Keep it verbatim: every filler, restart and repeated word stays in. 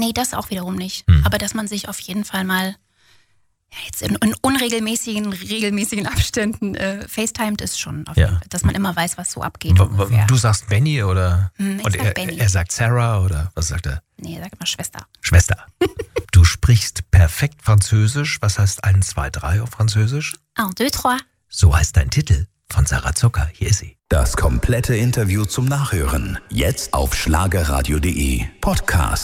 Nee, das auch wiederum nicht. Hm. Aber dass man sich auf jeden Fall mal ja, jetzt in, in unregelmäßigen, regelmäßigen Abständen äh, FaceTimet ist schon, auf Ja. jeden Fall, dass man immer weiß, was so abgeht. W- ungefähr. Du sagst Benny oder? Hm, ich Und sag er, Benny. er sagt Sarah oder was sagt er? Nee, sag immer Schwester. Schwester. Du sprichst perfekt Französisch. Was heißt eins, zwei, drei auf Französisch? Un, deux, trois. So heißt dein Titel von Sarah Zucker. Hier ist sie. Das komplette Interview zum Nachhören. Jetzt auf schlagerradio punkt de Podcast.